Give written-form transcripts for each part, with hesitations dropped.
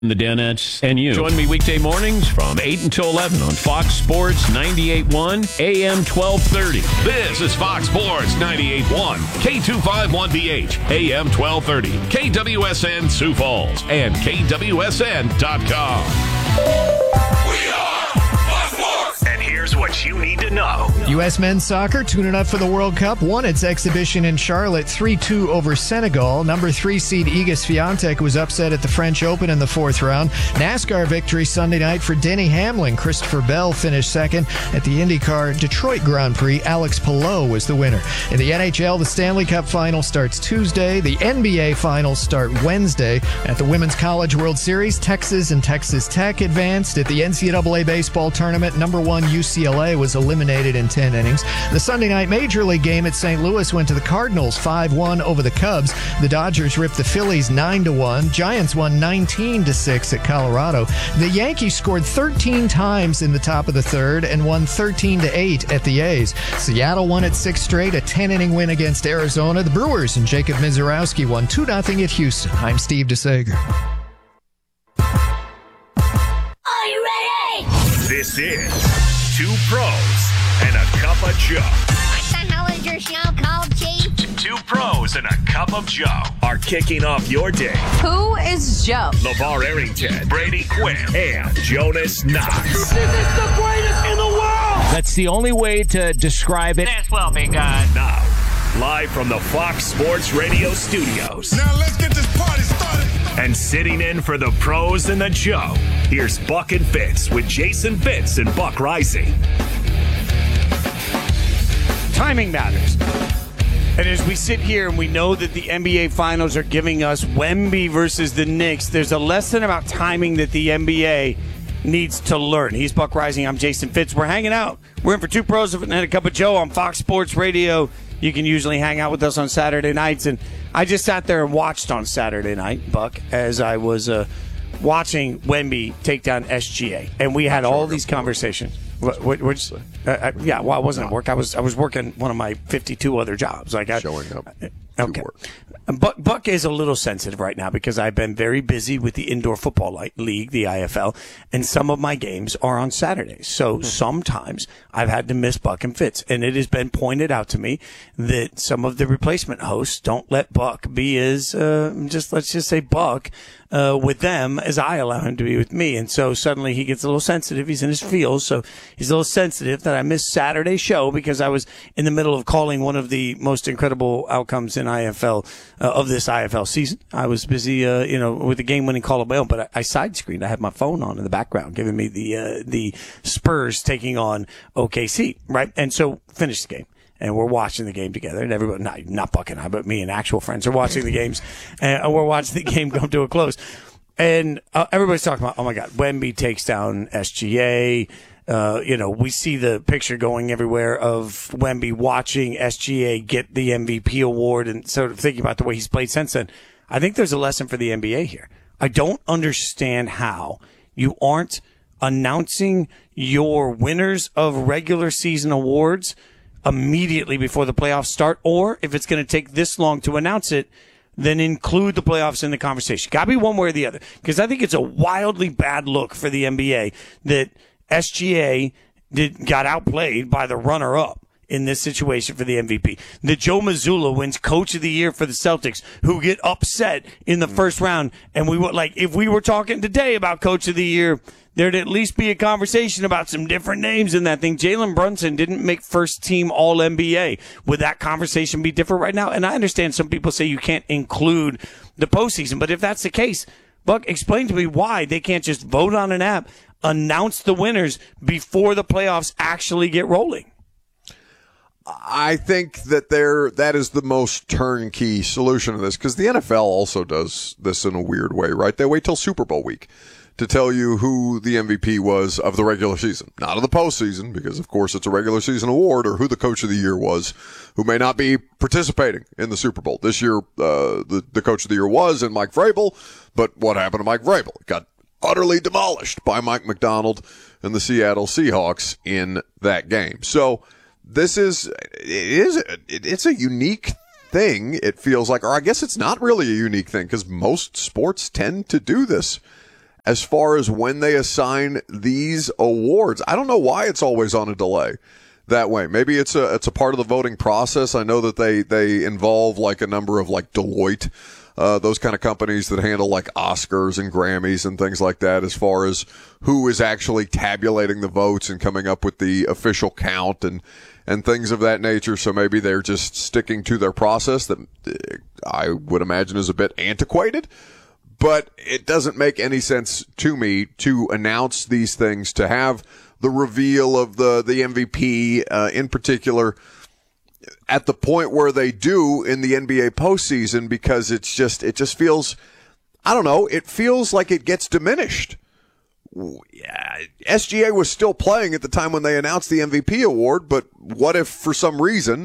The Danettes and you. Join me weekday mornings from 8 until 11 on Fox Sports 98.1 AM 1230. This is Fox Sports 98.1 K251BH AM 1230 KWSN Sioux Falls and KWSN.com. We are Fox Sports. And here's what you need to know. U.S. men's soccer tuning up for the World Cup won its exhibition in Charlotte 3-2 over Senegal. Number 3 seed Iga Swiatek was upset at the French Open in the fourth round. NASCAR victory Sunday night for Denny Hamlin. Christopher Bell finished second at the IndyCar Detroit Grand Prix. Alex Palou was the winner. In the NHL, the Stanley Cup final starts Tuesday. The NBA finals start Wednesday. At the Women's College World Series, Texas and Texas Tech advanced. At the NCAA baseball tournament, number 1 UCLA was eliminated in 10 innings. The Sunday night Major League game at St. Louis went to the Cardinals 5-1 over the Cubs. The Dodgers ripped the Phillies 9-1. Giants won 19-6 at Colorado. The Yankees scored 13 times in the top of the third and won 13-8 at the A's. Seattle won its 6th straight, a 10-inning win against Arizona. The Brewers and Jacob Mizorowski won 2-0 at Houston. I'm Steve DeSager. Are you ready? This is Two Pros and a Cup of Joe. What the hell is your show called, Chief? Two Pros and a Cup of Joe are kicking off your day. Who is Joe? LeVar Arrington, Brady Quinn, and Jonas Knox. This is the greatest in the world! That's the only way to describe it. This will be good. Now, live from the Fox Sports Radio studios. Now let's get this party started. And sitting in for the Pros and the Joe, here's Buck and Fitz with Jason Fitz and Buck Rising. Timing matters. And as we sit here and we know that the NBA Finals are giving us Wemby versus the Knicks, there's a lesson about timing that the NBA needs to learn. He's Buck Rising. I'm Jason Fitz. We're hanging out. We're in for Two Pros and a Cup of Joe on Fox Sports Radio. You can usually hang out with us on Saturday nights. And I just sat there and watched on Saturday night, Buck, as I was watching Wemby take down SGA. And we had all these conversations. Which, yeah, well, I wasn't at work. I was working one of my 52 other jobs. Showing up. Okay. Buck is a little sensitive right now because I've been very busy with the Indoor Football League, the IFL, and some of my games are on Saturdays. So sometimes I've had to miss Buck and Fitz, and it has been pointed out to me that some of the replacement hosts don't let Buck be as, let's just say Buck, with them as I allow him to be with me. And so suddenly he gets a little sensitive. He's in his feels, so he's a little sensitive that I missed Saturday's show because I was in the middle of calling one of the most incredible outcomes in IFL of this IFL season. I was busy, with the game-winning call of my own, but I side-screened. I had my phone on in the background, giving me the Spurs taking on OKC, right? And so finished the game. And we're watching the game together, and everybody, not Buck and I, but me and actual friends are watching the games, and we're watching the game come to a close. And everybody's talking about, oh my God, Wemby takes down SGA. We see the picture going everywhere of Wemby watching SGA get the MVP award and sort of thinking about the way he's played since then. I think there's a lesson for the NBA here. I don't understand how you aren't announcing your winners of regular season awards immediately before the playoffs start, or if it's going to take this long to announce it, then include the playoffs in the conversation. Got to be one way or the other, because I think it's a wildly bad look for the NBA that SGA got outplayed by the runner-up in this situation for the MVP. That Joe Mazzulla wins Coach of the Year for the Celtics, who get upset in the first round. And if we were talking today about Coach of the Year, there'd at least be a conversation about some different names in that thing. Jalen Brunson didn't make first team All-NBA. Would that conversation be different right now? And I understand some people say you can't include the postseason, but if that's the case, Buck, explain to me why they can't just vote on an app, announce the winners before the playoffs actually get rolling. I think that is the most turnkey solution to this, because the NFL also does this in a weird way, right? They wait till Super Bowl week to tell you who the MVP was of the regular season, not of the postseason, because of course it's a regular season award, or who the Coach of the Year was, who may not be participating in the Super Bowl. This year, the Coach of the Year was in Mike Vrabel, but what happened to Mike Vrabel? It got utterly demolished by Mike McDonald and the Seattle Seahawks in that game. So it's a unique thing, it feels like, or I guess it's not really a unique thing, because most sports tend to do this as far as when they assign these awards. I don't know why it's always on a delay that way. Maybe it's a part of the voting process. I know that they involve like a number of like Deloitte, those kind of companies that handle like Oscars and Grammys and things like that, as far as who is actually tabulating the votes and coming up with the official count and things of that nature. So maybe they're just sticking to their process that I would imagine is a bit antiquated. But it doesn't make any sense to me to announce these things, to have the reveal of the MVP in particular at the point where they do in the NBA postseason, because it just feels, I don't know, it feels like it gets diminished. Yeah, SGA was still playing at the time when they announced the MVP award, but what if for some reason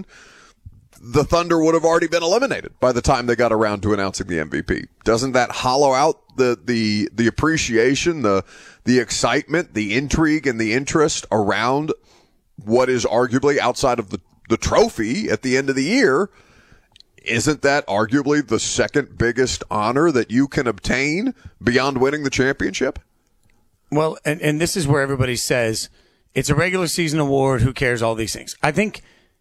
the Thunder would have already been eliminated by the time they got around to announcing the MVP? Doesn't that hollow out the appreciation, the excitement, the intrigue, and the interest around what is arguably, outside of the trophy at the end of the year, isn't that arguably the second biggest honor that you can obtain beyond winning the championship? Well, and this is where everybody says it's a regular season award, who cares, all these things. I think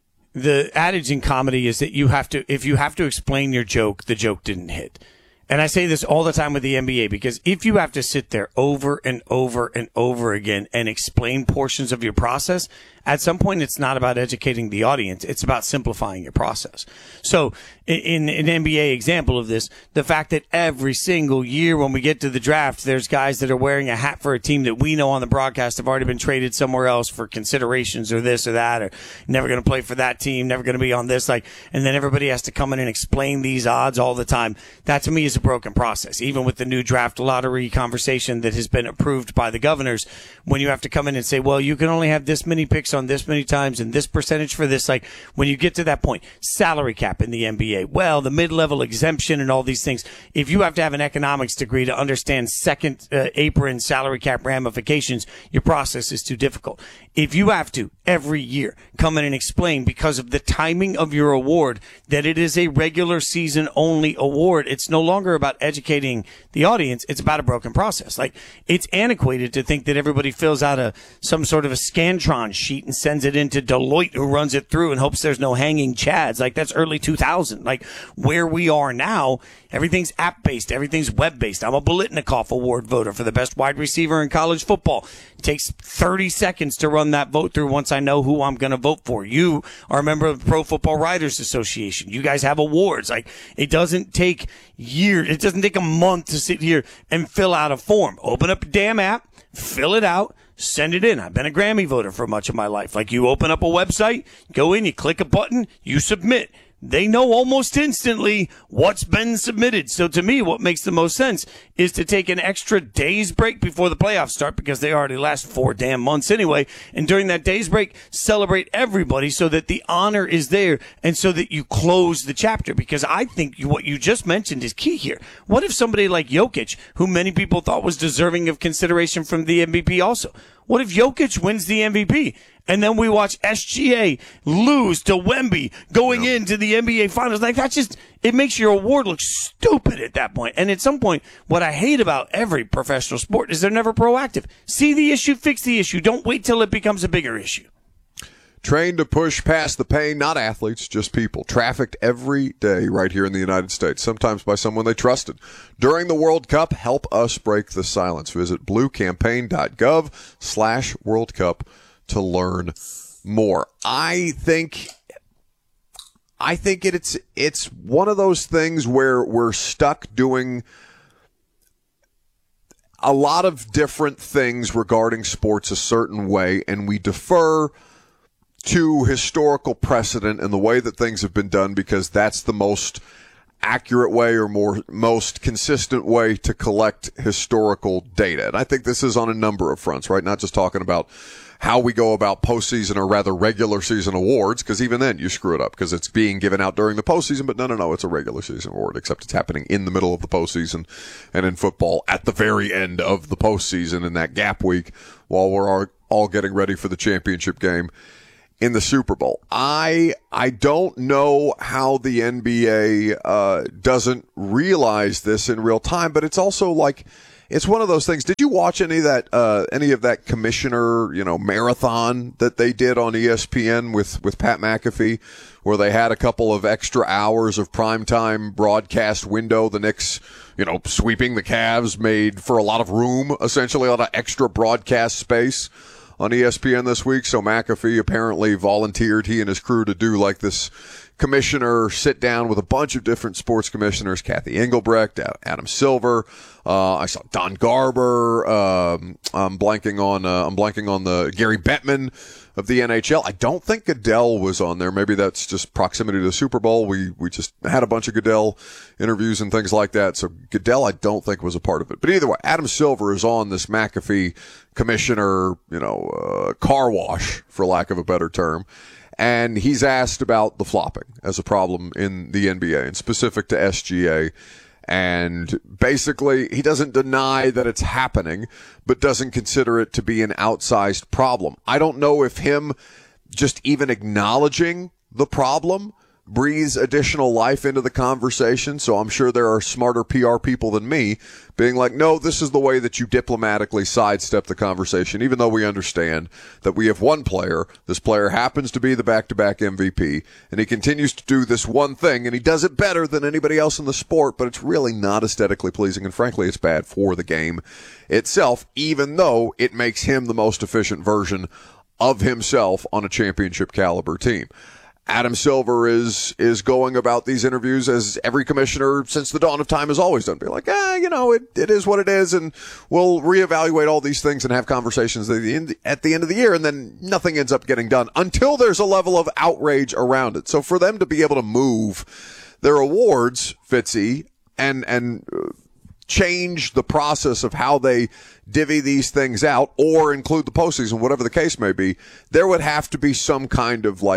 the adage in comedy is that if you have to explain your joke, the joke didn't hit. And I say this all the time with the NBA, because if you have to sit there over and over and over again and explain portions of your process, at some point it's not about educating the audience. It's about simplifying your process. So in an NBA example of this, the fact that every single year when we get to the draft, there's guys that are wearing a hat for a team that we know on the broadcast have already been traded somewhere else for considerations or this or that, or never going to play for that team, never going to be on this, and then everybody has to come in and explain these odds all the time. That to me is a broken process. Even with the new draft lottery conversation that has been approved by the governors, when you have to come in and say, well, you can only have this many picks on this many times and this percentage for this, when you get to that point, salary cap in the NBA, well, the mid-level exemption and all these things, if you have to have an economics degree to understand second apron salary cap ramifications, your process is too difficult. If you have to every year come in and explain, because of the timing of your award, that it is a regular season only award, it's no longer about educating the audience. It's about a broken process. It's antiquated to think that everybody fills out some sort of a Scantron sheet and sends it into Deloitte, who runs it through and hopes there's no hanging chads. That's early 2000. Where we are now, everything's app-based, everything's web-based. I'm a Biletnikoff Award voter for the best wide receiver in college football. It takes 30 seconds to run that vote through once I know who I'm going to vote for. You are a member of the Pro Football Writers Association. You guys have awards. It doesn't take years. It doesn't take a month to sit here and fill out a form. Open up a damn app, fill it out, send it in. I've been a Grammy voter for much of my life. You open up a website, go in, you click a button, you submit. They know almost instantly what's been submitted. So to me, what makes the most sense is to take an extra day's break before the playoffs start, because they already last 4 damn months anyway. And during that day's break, celebrate everybody so that the honor is there and so that you close the chapter. Because I think what you just mentioned is key here. What if somebody like Jokic, who many people thought was deserving of consideration from the MVP also, what if Jokic wins the MVP? And then we watch SGA lose to Wemby going into the NBA Finals. It makes your award look stupid at that point. And at some point, what I hate about every professional sport is they're never proactive. See the issue, fix the issue. Don't wait till it becomes a bigger issue. Trained to push past the pain, not athletes, just people. Trafficked every day right here in the United States, sometimes by someone they trusted. During the World Cup, help us break the silence. Visit bluecampaign.gov/World Cup to learn more. I think it's one of those things where we're stuck doing a lot of different things regarding sports a certain way, and we defer to historical precedent and the way that things have been done, because that's the most accurate way or most consistent way to collect historical data. And I think this is on a number of fronts, right? Not just talking about how we go about postseason, or rather regular season awards, because even then you screw it up because it's being given out during the postseason. But no, it's a regular season award, except it's happening in the middle of the postseason, and in football at the very end of the postseason in that gap week while we're all getting ready for the championship game in the Super Bowl. I don't know how the NBA doesn't realize this in real time, but it's also it's one of those things. Did you watch any of that commissioner, marathon that they did on ESPN with Pat McAfee, where they had a couple of extra hours of primetime broadcast window? The Knicks, sweeping the Cavs made for a lot of room, essentially a lot of extra broadcast space on ESPN this week. So McAfee apparently volunteered, he and his crew, to do like this commissioner sit down with a bunch of different sports commissioners: Kathy Engelbrecht, Adam Silver. I saw Don Garber. I'm blanking on the Gary Bettman of the NHL. I don't think Goodell was on there. Maybe that's just proximity to the Super Bowl. We just had a bunch of Goodell interviews and things like that. So Goodell, I don't think, was a part of it. But either way, Adam Silver is on this McAfee commissioner, car wash, for lack of a better term. And he's asked about the flopping as a problem in the NBA and specific to SGA. And basically, he doesn't deny that it's happening, but doesn't consider it to be an outsized problem. I don't know if him just even acknowledging the problem breathes additional life into the conversation. So I'm sure there are smarter PR people than me being like, no, this is the way that you diplomatically sidestep the conversation, even though we understand that we have one player. This player happens to be the back-to-back MVP, and he continues to do this one thing, and he does it better than anybody else in the sport, but it's really not aesthetically pleasing, and frankly, it's bad for the game itself, even though it makes him the most efficient version of himself on a championship caliber team. Adam Silver is going about these interviews as every commissioner since the dawn of time has always done. Be like, it is what it is, and we'll reevaluate all these things and have conversations at the end of the year, and then nothing ends up getting done until there's a level of outrage around it. So for them to be able to move their awards, Fitzy, and change the process of how they divvy these things out or include the postseason, whatever the case may be, there would have to be some kind of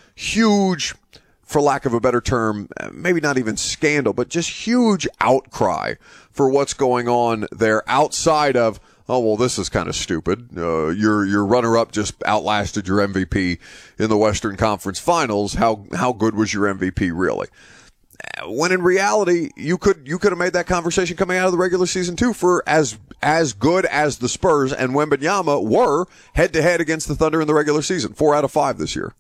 huge, for lack of a better term, maybe not even scandal, but just huge outcry for what's going on there outside of, oh, well, this is kind of stupid. Your runner-up just outlasted your MVP in the Western Conference Finals. How good was your MVP really? When in reality, you could have made that conversation coming out of the regular season too, for as good as the Spurs and Wembanyama were head-to-head against the Thunder in the regular season. 4 out of 5 this year.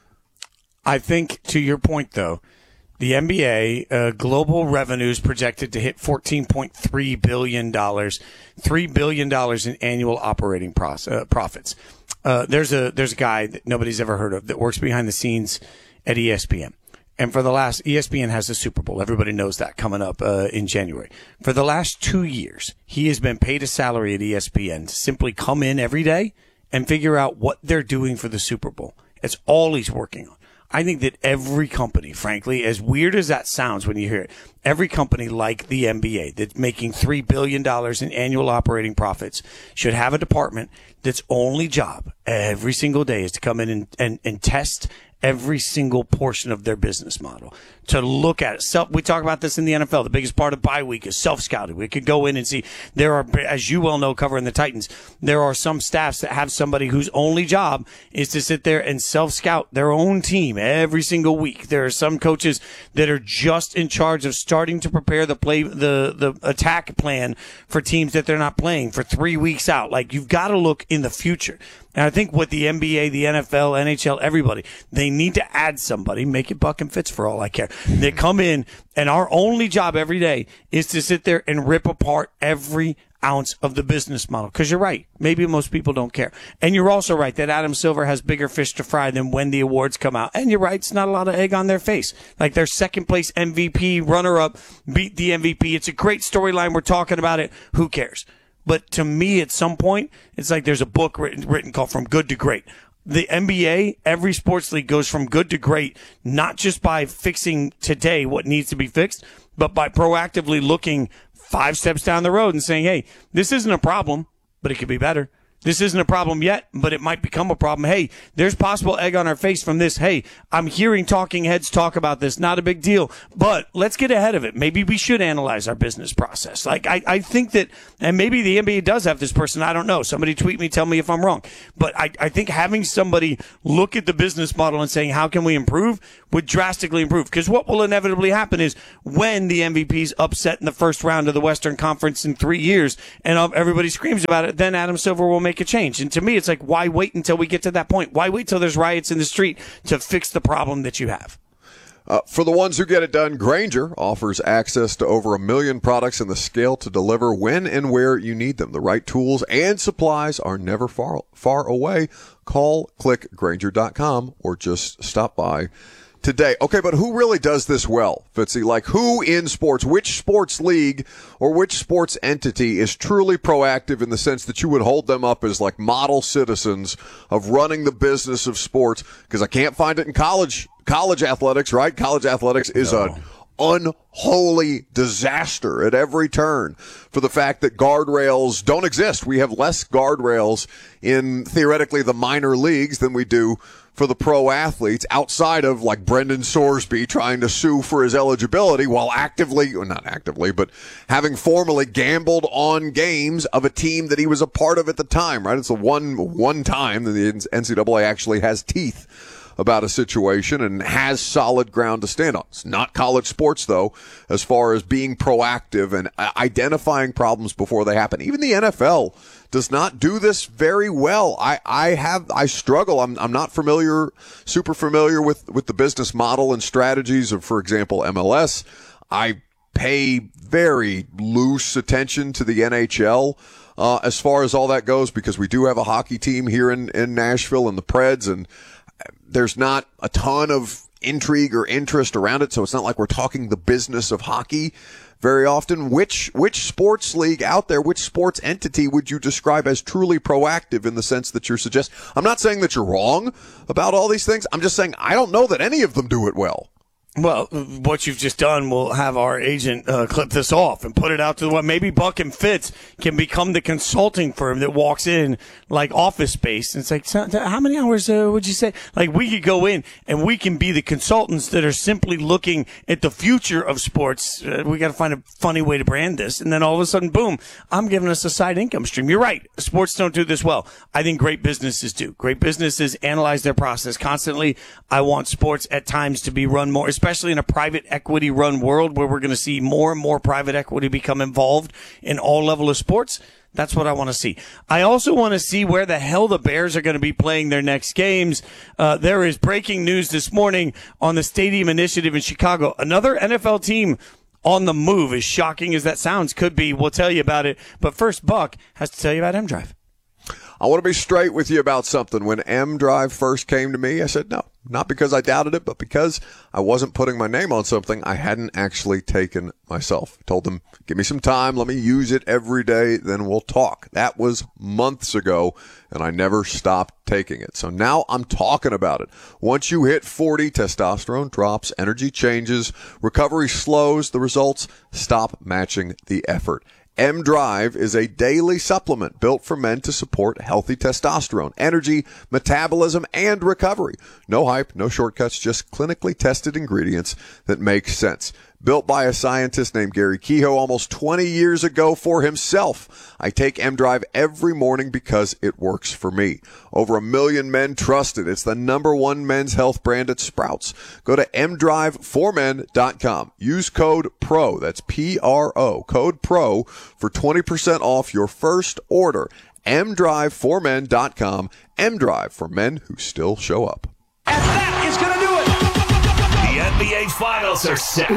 I think, to your point, though, the NBA global revenues projected to hit $14.3 billion, $3 billion in annual operating profits. There's a guy that nobody's ever heard of that works behind the scenes at ESPN. And for the last, ESPN has the Super Bowl. Everybody knows that coming up in January. For the last 2 years, he has been paid a salary at ESPN to simply come in every day and figure out what they're doing for the Super Bowl. It's all he's working on. I think that every company, frankly, as weird as that sounds when you hear it, every company like the NBA that's making $3 billion in annual operating profits should have a department that's only job every single day is to come in and test every single portion of their business model, to look at it. We talk about this in the NFL. The biggest part of bye week is self-scouting. We could go in and see, there are, as you well know, covering the Titans, there are some staffs that have somebody whose only job is to sit there and self-scout their own team every single week. There are some coaches that are just in charge of starting to prepare the attack plan for teams that they're not playing for 3 weeks out. Like, you've got to look in the future. And I think with the NBA, the NFL, NHL, everybody, they need to add somebody, make it Buck and Fitz for all I care. They come in, and our only job every day is to sit there and rip apart every ounce of the business model. Because you're right. Maybe most people don't care. And you're also right that Adam Silver has bigger fish to fry than when the awards come out. And you're right, it's not a lot of egg on their face. Like, their second place MVP, runner-up, beat the MVP. It's a great storyline. We're talking about it. Who cares? But to me, at some point, it's like there's a book written called From Good to Great. The NBA, every sports league goes from good to great, not just by fixing today what needs to be fixed, but by proactively looking 5 steps down the road and saying, hey, this isn't a problem, but it could be better. This isn't a problem yet, but it might become a problem. Hey, there's possible egg on our face from this. Hey, I'm hearing talking heads talk about this. Not a big deal, but let's get ahead of it. Maybe we should analyze our business process. Like, I think that, and maybe the NBA does have this person. I don't know. Somebody tweet me, tell me if I'm wrong. But I think having somebody look at the business model and saying, how can we improve, would drastically improve. Because what will inevitably happen is when the MVP's upset in the first round of the Western Conference in 3 years and everybody screams about it, then Adam Silver will make a change. And to me, it's like, why wait until we get to that point? Why wait till there's riots in the street to fix the problem that you have? For the ones who get it done, Grainger offers access to over 1 million products and the scale to deliver when and where you need them. The right tools and supplies are never far away. Call, click Grainger.com or just stop by today. Okay, but who really does this well, Fitzy? Like, who in sports, which sports league or which sports entity is truly proactive in the sense that you would hold them up as like model citizens of running the business of sports? Because I can't find it in college athletics, right? College athletics is an unholy disaster at every turn for the fact that guardrails don't exist. We have less guardrails in theoretically the minor leagues than we do for the pro athletes, outside of like Brendan Sorsby trying to sue for his eligibility while not actively, but having formally gambled on games of a team that he was a part of at the time, right? It's the one time that the NCAA actually has teeth about a situation and has solid ground to stand on. It's not college sports, though, as far as being proactive and identifying problems before they happen. Even the NFL does not do this very well. I struggle. I'm not super familiar with the business model and strategies of, for example, MLS. I pay very loose attention to the NHL as far as all that goes, because we do have a hockey team here in Nashville and the Preds, and there's not a ton of intrigue or interest around it, so it's not like we're talking the business of hockey very often. Which sports league out there, which sports entity would you describe as truly proactive in the sense that you're suggesting? I'm not saying that you're wrong about all these things. I'm just saying I don't know that any of them do it well. Well, what you've just done will have our agent clip this off and put it out to the web. Maybe Buck and Fitz can become the consulting firm that walks in like Office Space. And it's like, so, how many hours would you say? Like, we could go in and we can be the consultants that are simply looking at the future of sports. We got to find a funny way to brand this. And then all of a sudden, boom, I'm giving us a side income stream. You're right. Sports don't do this well. I think great businesses do. Great businesses analyze their process constantly. I want sports at times to be run more, especially in a private equity run world where we're going to see more and more private equity become involved in all level of sports. That's what I want to see. I also want to see where the hell the Bears are going to be playing their next games. There is breaking news this morning on the Stadium Initiative in Chicago. Another NFL team on the move, as shocking as that sounds, could be. We'll tell you about it. But first, Buck has to tell you about M-Drive. I want to be straight with you about something. When M-Drive first came to me, I said no. Not because I doubted it, but because I wasn't putting my name on something I hadn't actually taken myself. I told them, give me some time, let me use it every day, then we'll talk. That was months ago, and I never stopped taking it. So now I'm talking about it. Once you hit 40, testosterone drops, energy changes, recovery slows, the results stop matching the effort. M-Drive is a daily supplement built for men to support healthy testosterone, energy, metabolism, and recovery. No hype, no shortcuts, just clinically tested ingredients that make sense. Built by a scientist named Gary Kehoe almost 20 years ago for himself. I take M-Drive every morning because it works for me. Over 1 million men trust it. It's the #1 men's health brand at Sprouts. Go to mdriveformen.com. Use code PRO, that's P-R-O, code PRO for 20% off your first order. mdriveformen.com. M-Drive for men who still show up. And that is going to do it. The NBA Finals are set.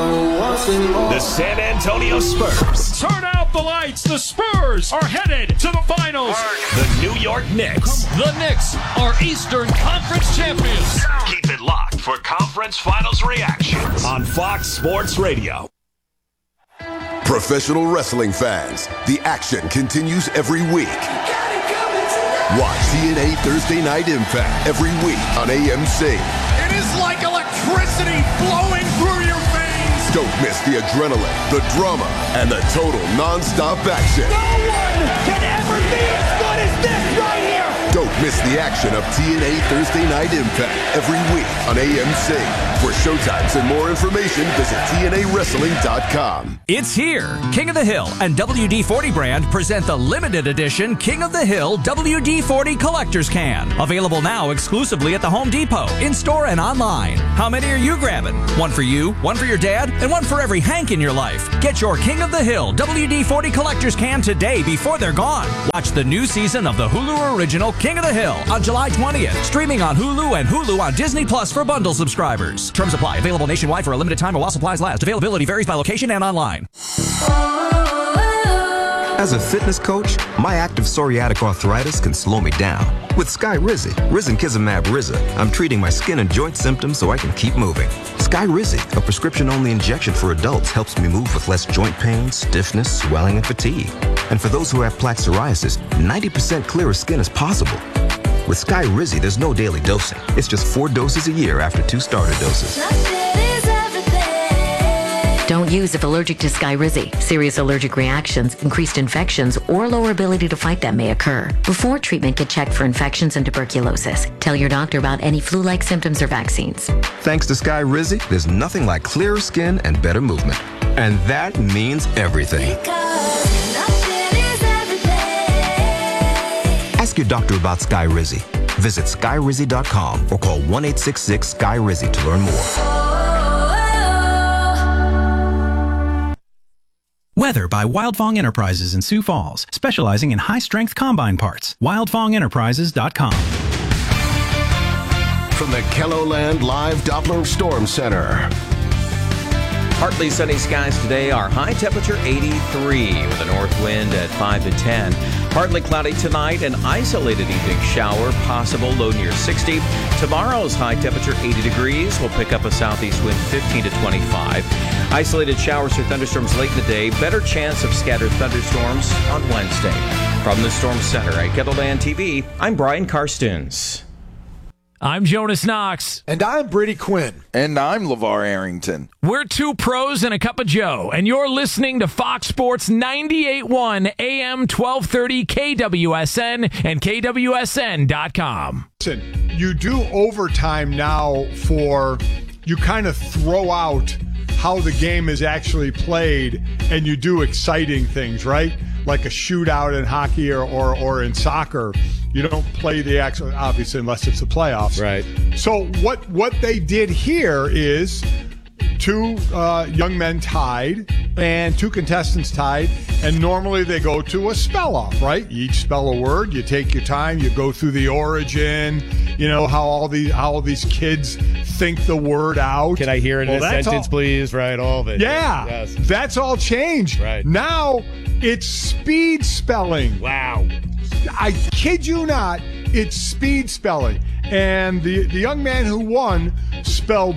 The San Antonio Spurs. Turn out the lights. The Spurs are headed to the finals. The New York Knicks. The Knicks are Eastern Conference champions. Keep it locked for conference finals reactions on Fox Sports Radio. Professional wrestling fans, the action continues every week. Watch TNA Thursday Night Impact every week on AMC. It is like electricity flowing through your veins. Don't miss the adrenaline, the drama, and the total non-stop action. No one can ever be as good as this. the action of TNA Thursday Night Impact every week on AMC. For showtimes and more information, visit TNAWrestling.com. It's here. King of the Hill and WD-40 brand present the limited edition King of the Hill WD-40 Collector's Can. Available now exclusively at the Home Depot, in-store and online. How many are you grabbing? One for you, one for your dad, and one for every Hank in your life. Get your King of the Hill WD-40 Collector's Can today before they're gone. Watch the new season of the Hulu original King of the Hill on July 20th. Streaming on Hulu and Hulu on Disney Plus for bundle subscribers. Terms apply. Available nationwide for a limited time or while supplies last. Availability varies by location and online. As a fitness coach, my active psoriatic arthritis can slow me down. With Skyrizi, Risankizumab Riza, I'm treating my skin and joint symptoms so I can keep moving. Skyrizi, a prescription-only injection for adults, helps me move with less joint pain, stiffness, swelling, and fatigue. And for those who have plaque psoriasis, 90% clearer skin is possible. With Skyrizi, there's no daily dosing. It's just 4 doses a year after 2 starter doses. Don't use if allergic to Skyrizi. Serious allergic reactions, increased infections, or lower ability to fight them may occur. Before treatment, get checked for infections and tuberculosis. Tell your doctor about any flu-like symptoms or vaccines. Thanks to Skyrizi, there's nothing like clearer skin and better movement. And that means everything. Ask your doctor about Skyrizi. Visit Skyrizi.com or call 1-866-SKY-RIZI to learn more. Weather by Wildfong Enterprises in Sioux Falls, specializing in high-strength combine parts. WildfongEnterprises.com. From the KELOLAND Live Doppler Storm Center. Partly sunny skies today. Our high temperature 83 with a north wind at 5 to 10. Partly cloudy tonight. An isolated evening shower possible, low near 60. Tomorrow's high temperature 80 degrees. We'll pick up a southeast wind 15 to 25. Isolated showers or thunderstorms late in the day. Better chance of scattered thunderstorms on Wednesday. From the Storm Center at KELOLAND TV, I'm Brian Karstens. I'm Jonas Knox. And I'm Brady Quinn. And I'm LeVar Arrington. We're 2 pros and a cup of Joe, and you're listening to Fox Sports 98.1 AM 1230 KWSN and KWSN.com. Listen, you do overtime now you kind of throw out how the game is actually played, and you do exciting things, right? Like a shootout in hockey or in soccer. You don't play the actual, obviously, unless it's the playoffs. Right. So what they did here is 2 young men tied and 2 contestants tied, and normally they go to a spell-off, right? You each spell a word, you take your time, you go through the origin, you know, how all these kids think the word out. Can I hear it in a sentence, please? Right, all of it. Yeah, yes. That's all changed. Right. Now it's speed spelling. Wow. I kid you not, it's speed spelling. And the young man who won spelled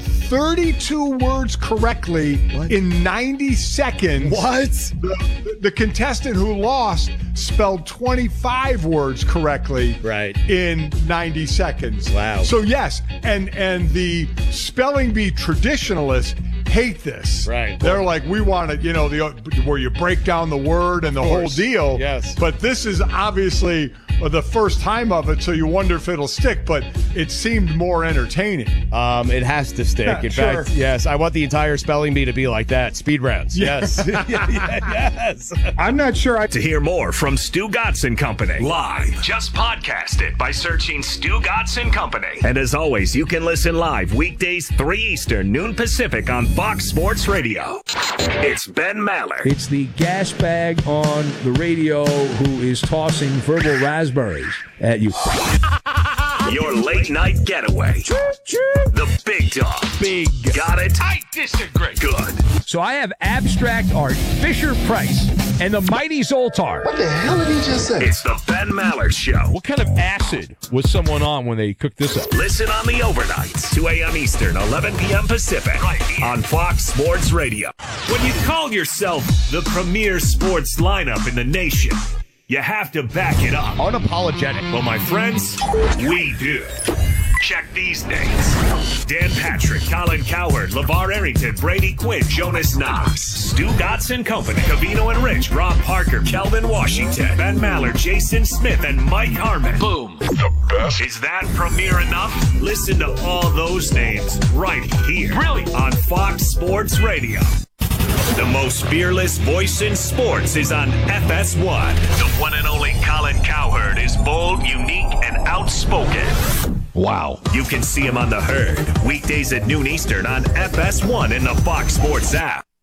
32 words correctly in 90 seconds. What? The contestant who lost spelled 25 words correctly in 90 seconds. Wow. So yes, and the spelling bee traditionalists hate this. Right. They're like, we want it, you know, where you break down the word and the whole deal. Yes. But this is obviously the first time of it, so you wonder if it'll stick, but it seemed more entertaining. It has to stick. In fact, yes, I want the entire spelling bee to be like that. Speed rounds. Yes. Yes. I'm not sure. To hear more from Stu Gatz and Company live, just podcast it by searching Stu Gatz and Company. And as always, you can listen live weekdays 3 Eastern, noon Pacific on Fox Sports Radio. It's Ben Maller. It's the gas bag on the radio who is tossing verbal raspberries at you. Your late night getaway. The big dog. Big. Got it? I disagree. Good. So I have abstract art, Fisher-Price, and the Mighty Zoltar. What the hell did he just say? It's the Ben Maller Show. What kind of acid was someone on when they cooked this up? Listen on the overnights, 2 a.m. Eastern, 11 p.m. Pacific, right on Fox Sports Radio. When you call yourself the premier sports lineup in the nation, you have to back it up. Unapologetic. Well, my friends, we do. Check these names: Dan Patrick, Colin Cowherd, LeVar Arrington, Brady Quinn, Jonas Knox, Stu Gotson Company, Covino and Rich, Rob Parker, Kelvin Washington, Ben Maller, Jason Smith, and Mike Harmon. Boom. The best. Is that premiere enough? Listen to all those names right here. Brilliant. On Fox Sports Radio. The most fearless voice in sports is on FS1. The one and only Colin Cowherd is bold, unique, and outspoken. Wow. You can see him on The Herd, weekdays at noon Eastern on FS1 in the Fox Sports app.